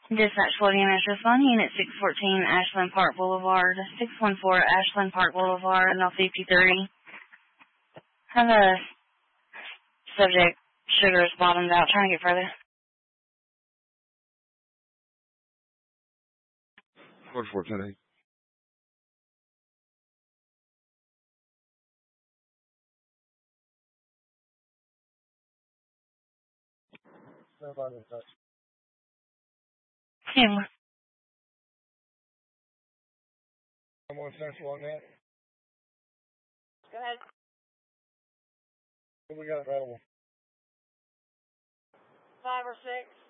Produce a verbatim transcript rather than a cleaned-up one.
Dispatch floating master phone unit six fourteen Ashland Park Boulevard, six one four Ashland Park Boulevard, North fifty-three. Have a subject, sugar's bottomed out, trying to get further. forty-four ten eight. Nobody in touch. Yeah. I'm on Central on that. Go ahead. What we got available? Five or six.